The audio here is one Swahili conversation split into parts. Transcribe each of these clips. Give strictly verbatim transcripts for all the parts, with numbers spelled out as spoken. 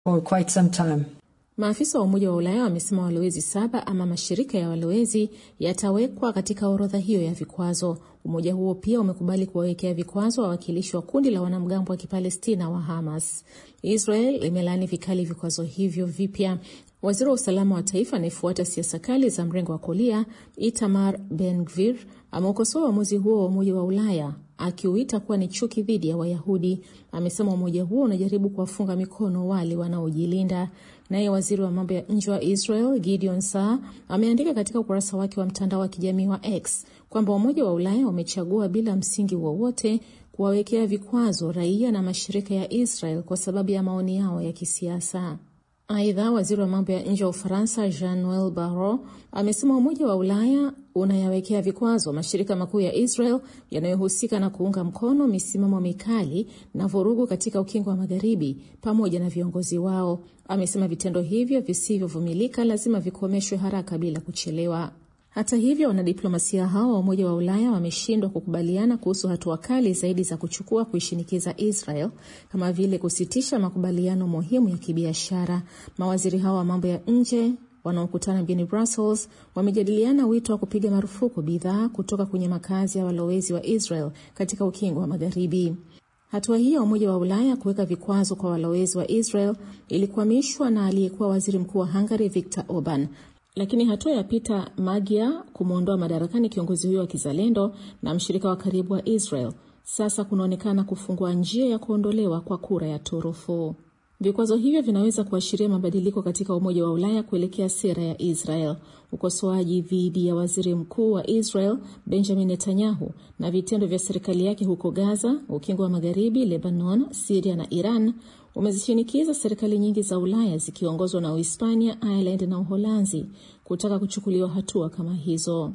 for quite some time. Maafisa wa Umoja wa Ulaya wamesema walowezi saba ama mashirika ya walowezi yatawekwa katika orodha hiyo ya vikwazo. Umoja huo pia umekubali kuwawekea vikwazo wawakilishi wa kundi la wanamgambo wa Kipalestina wa Hamas. Israel imelaani vikali vikwazo hivyo vipya. Waziri wa usalama wa taifa anayefuata siasa kali za mrengo wa kulia, Itamar Ben-Gvir, ameukosoa uamuzi huo wa Umoja wa Ulaya akiuita kuwa ni chuki dhidi ya Wayahudi. Amesema umoja huo unajaribu kuwafunga mikono wale wanaojilinda. Naye waziri wa mambo ya nje wa Israel, Gideon Saar, ameandika katika ukurasa wake wa mtandao wa kijamii wa X kwamba Umoja wa Ulaya umechagua bila msingi wowote kuwawekea vikwazo raia na mashirika ya Israel kwa sababu ya maoni yao ya kisiasa. Aidha, waziri wa mambo ya nje wa Ufaransa, Jean-Noel Barrot, amesema Umoja wa Ulaya unayawekea vikwazo mashirika makuu ya Israel yanayohusika na kuunga mkono misimamo mikali na vurugu katika ukingo wa Magharibi pamoja na viongozi wao. Amesema vitendo hivyo visivyovumilika lazima vikomeshwe haraka bila kuchelewa. Hata hivyo, wanadiplomasia hao wa Umoja wa Ulaya wameshindwa kukubaliana kuhusu hatua kali zaidi za kuchukua kuishinikiza Israel, kama vile kusitisha makubaliano muhimu ya kibiashara. Mawaziri hao wa mambo ya nje wanaokutana mjini Brussels wamejadiliana wito wa kupiga marufuku bidhaa kutoka kwenye makazi ya walowezi wa Israel katika ukingo wa Magharibi. Hatua hii ya Umoja wa Ulaya kuweka vikwazo kwa walowezi wa Israel ilikwamishwa na aliyekuwa waziri mkuu wa Hungary, Viktor Orban. Lakini hatua ya Peter Magyar kumuondoa madarakani kiongozi huyo wa kizalendo na mshirika wa karibu wa Israel sasa kunaonekana kufungua njia ya kuondolewa kwa kura ya turufu. Vikwazo hivyo vinaweza kuashiria mabadiliko katika Umoja wa Ulaya kuelekea sera ya Israel. Ukosoaji dhidi ya waziri mkuu wa Israel, Benjamin Netanyahu, na vitendo vya serikali yake huko Gaza, ukingo wa Magharibi, Lebanon, Syria na Iran umezishinikiza serikali nyingi za Ulaya zikiongozwa na Uhispania, Ireland na Uholanzi kutaka kuchukuliwa hatua kama hizo.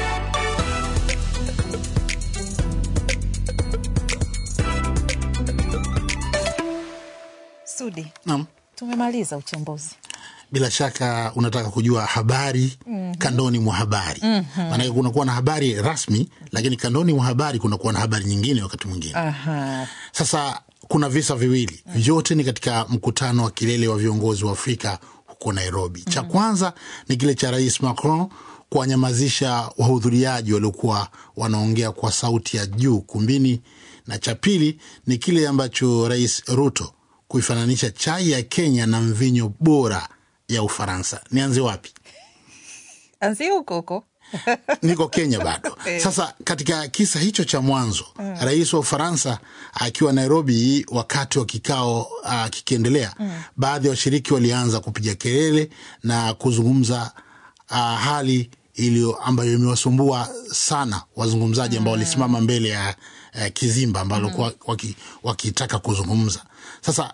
Sudi, Naam. Tumemaliza uchambuzi. Bila shaka unataka kujua habari mm-hmm. kandoni mwa habari. Mm-hmm. Maana kuna kuwa na habari rasmi, lakini kandoni mwa habari kuna kuwa na habari nyingine wakati mwingine. Aha. Sasa kuna visa viwili. Mm-hmm. Vyote ni katika mkutano wa kilele wa viongozi wa Afrika huko Nairobi. Mm-hmm. Cha kwanza ni kile cha Rais Macron kuwanyamazisha wahudhuriaji waliokuwa wanaongea kwa sauti ya juu kumbini, na cha pili ni kile ambacho Rais Ruto kuifananisha chai ya Kenya na mvinyo bora ya Ufaransa. Nianze wapi? Anzi huko huko. Niko Kenya bado. Sasa katika kisa hicho cha mwanzo, mm. Rais wa Ufaransa akiwa Nairobi wakati wa kikao uh, kikiendelea, mm. baadhi ya washiriki walianza kupiga kelele na kuzungumza uh, hali ilio ambayo imewasumbua sana wazungumzaji ambao walisimama mbele ya uh, kizimba ambalo mm. waki, wakitaka kuzungumza. Sasa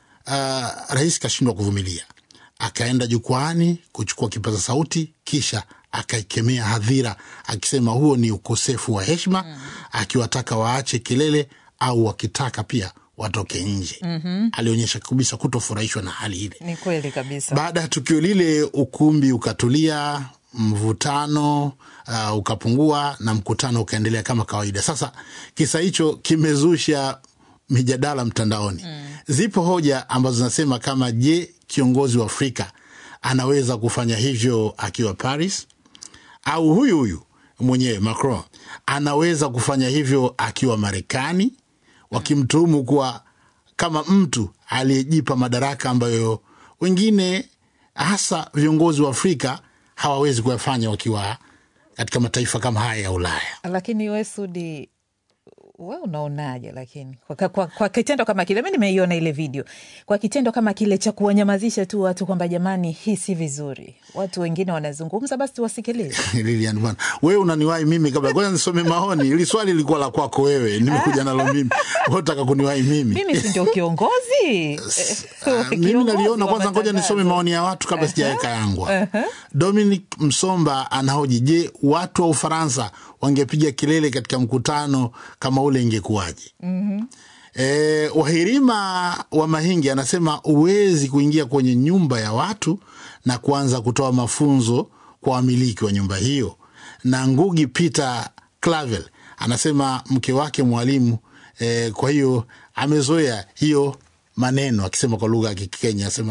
uh, rais kashindwa kuvumilia. Akaenda jukwaani kuchukua kipaza sauti, kisha akaikemea hadhira akisema huo ni ukosefu wa heshima, mm. akiwataka waache kelele au wakitaka pia watoke nje. Mm-hmm. Alionyesha kabisa kutofurahishwa na hali ile. Ni kweli kabisa. Baada ya tukio lile ukumbi ukatulia, mvutano uh, ukapungua na mkutano ukaendelea kama kawaida. Sasa kisa hicho kimezusha mijadala mtandaoni. Mm. Zipo hoja ambazo zinasema kama je, kiongozi wa Afrika anaweza kufanya hivyo akiwa Paris, au huyu huyu mwenyewe Macron anaweza kufanya hivyo akiwa Marekani, wakimtuhumu kuwa kama mtu aliyejipa madaraka ambayo wengine hasa viongozi wa Afrika hawawezi kuyafanya wakiwa katika mataifa kama haya ya Ulaya. Lakini wewe Sudi, wewe unaonaje lakini kwa, kwa, kwa kitendo kama kile? Mimi nimeiona ile video. Kwa kitendo kama kile cha kuwanyamazisha tu watu kwamba jamani hii si vizuri, watu wengine wanazungumza, basi tuwasikilize. Lilian bwana, wewe unaniwahi mimi kabla kwanza nisome maoni. Ili swali lilikuwa la kwako wewe, nimekuja nalo mimi. Unataka kuniwahi mimi? Mimi si ndio kiongozi? uh, mimi naliona kwanza, ngoja nisome maoni ya watu kabla sijaweka yangu. Uh-huh. Dominic Msomba anahoji, je, watu wa Ufaransa wangepiga kelele katika mkutano kama ule ingekuwaje? Mhm. E, Wahirima wa Mahingi anasema uwezi kuingia kwenye nyumba ya watu na kuanza kutoa mafunzo kwa wamiliki wa nyumba hiyo. Na Ngugi Peter Clavel anasema mke wake mwalimu, e, kwa hiyo amezoea hiyo maneno akisema kwa lugha ya Kikenya, asema